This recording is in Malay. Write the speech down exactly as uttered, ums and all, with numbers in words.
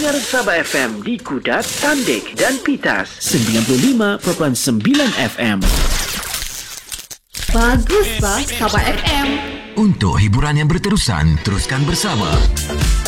Dengar Sabah F M di Kudat, Tandik dan Pitas. sembilan puluh lima perpuluhan sembilan F M. Bagus bah Sabah F M. Untuk hiburan yang berterusan, teruskan bersama